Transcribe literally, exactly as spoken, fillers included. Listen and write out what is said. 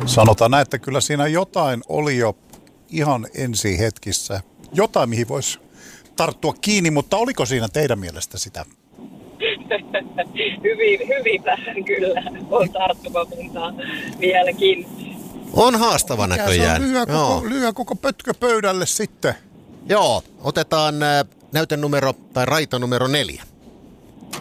Sanotaan näin, että kyllä siinä jotain oli jo ihan ensi hetkissä. Jotain, mihin voisi tarttua kiinni, mutta oliko siinä teidän mielestä sitä? hyvin, hyvin vähän kyllä on tarttumapuntaa vieläkin. On haastava näköjään. Se on lyö koko, lyö koko pötkö pöydälle sitten. Joo, otetaan näytenumero tai raita numero neljä.